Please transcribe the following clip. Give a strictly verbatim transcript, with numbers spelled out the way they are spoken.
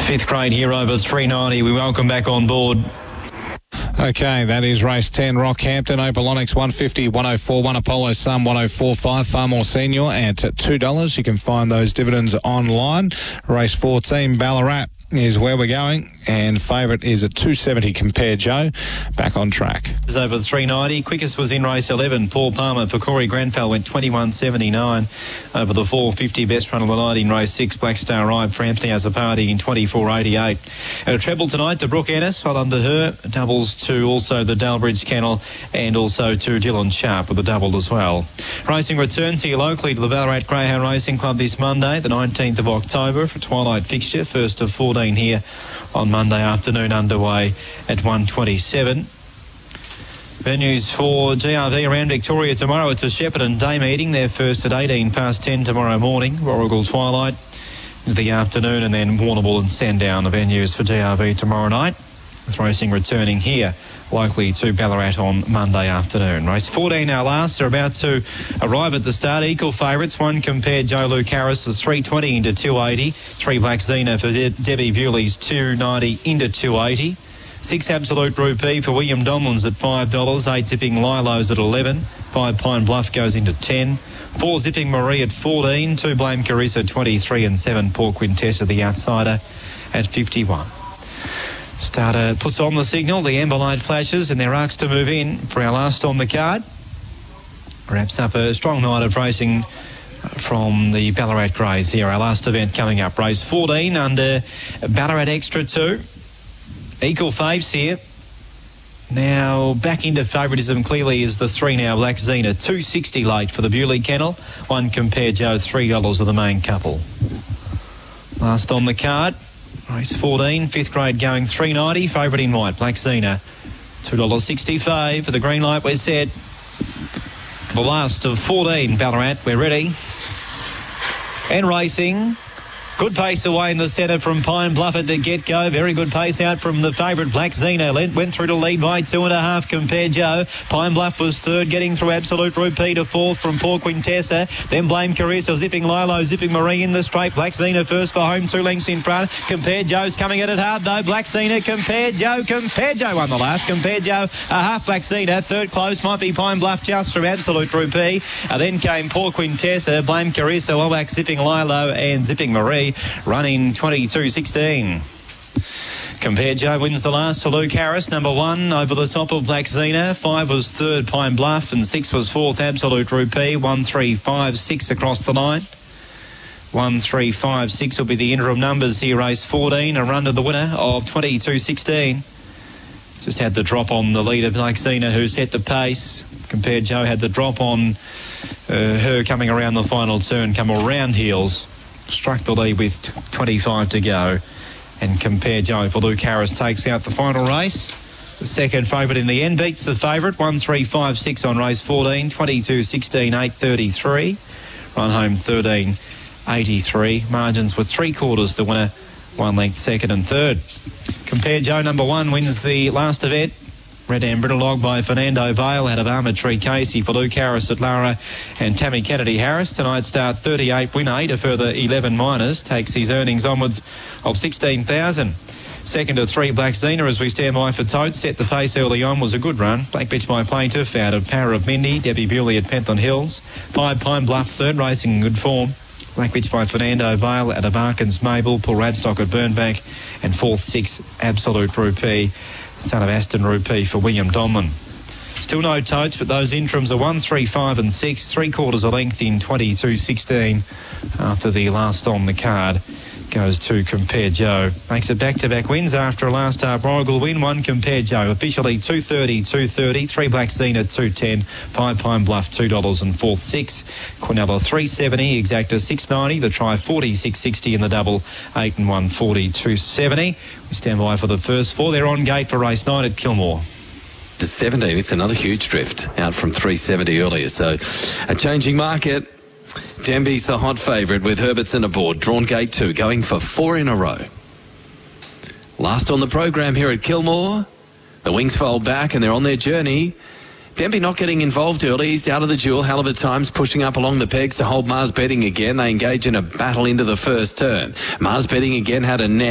Fifth grade here over three ninety. We welcome back on board. Okay, that is race ten, Rockhampton, Opal Onyx one fifty, one oh four, one Apollo Sun one oh four five, Far More Senior at two dollars. You can find those dividends online. Race fourteen, Ballarat is where we're going, and favourite is at two seventy, Compare Joe. Back on track. It's over three ninety. Quickest was in race eleven. Paul Palmer for Corey Grenfell went twenty-one seventy-nine over the four fifty. Best run of the night in race six, Black Star Ride for Anthony Azzopardi in twenty-four eighty-eight. And a treble tonight to Brooke Ennis, well under her. Doubles to also the Dalbridge Kennel and also to Dylan Sharp with a double as well. Racing returns here locally to the Ballarat Greyhound Racing Club this Monday, the nineteenth of October, for twilight fixture. First of fourteen here on Monday afternoon, underway at one twenty-seven. Venues for G R V around Victoria tomorrow. It's a Shepparton Day meeting. They're first at eighteen past ten tomorrow morning. Warrigal twilight in the afternoon, and then Warrnambool and Sandown, the venues for G R V tomorrow night, with racing returning here likely to Ballarat on Monday afternoon. Race fourteen our last. They're about to arrive at the start. Equal favourites. One Compare Joe Luke Harris is three twenty into two eighty. Three Black Xena for De- Debbie Bewley's two ninety into two eighty. Six Absolute Rupee for William Donlands at five dollars. Eight Zipping Lilo's at eleven. Five Pine Bluff goes into ten. Four Zipping Marie at fourteen. Two Blame Carissa twenty-three, and seven Poor Quintessa the outsider at fifty-one. Starter puts on the signal, the amber light flashes, and they're asked to move in for our last on the card. Wraps up a strong night of racing from the Ballarat Greys here. Our last event coming up, race fourteen under Ballarat Extra two. Equal faves here. Now back into favouritism clearly is the three now, Black Xena. two sixty late for the Bewley Kennel. One Compare Joe, three dollars of the main couple. Last on the card. Race fourteen, fifth grade going three ninety. Favourite in white, Black Xena. two dollars sixty-five for the green light. We're set. For the last of fourteen, Ballarat. We're ready. And racing. Good pace away in the centre from Pine Bluff at the get-go. Very good pace out from the favourite, Black Xena. Went through to lead by two and a half, Compare Joe. Pine Bluff was third, getting through Absolute Rupee to fourth from Poor Quintessa. Then Blame Carissa, Zipping Lilo, Zipping Marie in the straight. Black Xena first for home, two lengths in front. Compare Joe's coming at it hard though. Black Xena, Compare Joe, Compare Joe won the last. Compare Joe, a half Black Xena. Third close might be Pine Bluff just through Absolute Rupee. Uh, then came Poor Quintessa, Blame Carissa, all back Zipping Lilo and Zipping Marie, running twenty-two sixteen. Compare Joe wins the last for Luke Harris. Number one over the top of Black Xena. Five was third, Pine Bluff, and six was fourth, Absolute Rupee. One, three, five, six across the line. One, three, five, six will be the interim numbers here. Race fourteen, a run to the winner of twenty-two sixteen. Just had the drop on the leader, Black Xena, who set the pace. Compare Joe had the drop on uh, her coming around the final turn, come around heels. Struck the lead with twenty-five to go, and Compare Joe for Luke Harris takes out the final race. The second favourite in the end beats the favourite. one, three, five, six on race fourteen. twenty-two sixteen, eight thirty-three. Run home thirteen eighty-three. Margins with three quarters the winner. One length second and third. Compare Joe number one wins the last event. Red and Brittlelog by Fernando Bale out of Armour Tree Casey for Luke Harris at Lara and Tammy Kennedy Harris. Tonight start thirty-eight, win eight, a further eleven minors. Takes his earnings onwards of sixteen thousand. Second to three, Black Xena as we stand by for Tote. Set the pace early on, was a good run. Black Bitch by Plaintiff out of Power of Mindy. Debbie Bewley at Pentland Hills. Five Pine Bluff third, racing in good form. Black Bitch by Fernando Bale out of Arkins Mabel. Paul Radstock at Burnbank. And fourth, six, Absolute Rupee, son of Aston Rupee for William Donlan. Still no totes, but those interims are one, three, five and six. Three quarters a length in twenty-two sixteen after the last on the card goes to Compare Joe. Makes it back-to-back wins after a last start Warrigal win. One Compare Joe. Officially two thirty, two thirty. Three Black Xena, two ten. Five Pine Bluff, two dollars and fourth, six. Quinella, three seventy. Exacta, six ninety. The try, forty-six sixty in the double. Eight and one, forty, two seventy. We stand by for the first four. They're on gate for race nine at Kilmore. To seventeen, it's another huge drift out from three seventy earlier. So a changing market. Denby's the hot favourite with Herbertson aboard. Drawn gate two, going for four in a row. Last on the program here at Kilmore. The wings fold back and they're on their journey. Denby not getting involved early. He's out of the duel. Hell of a times pushing up along the pegs to hold Mars Betting again. They engage in a battle into the first turn. Mars Betting again had a net.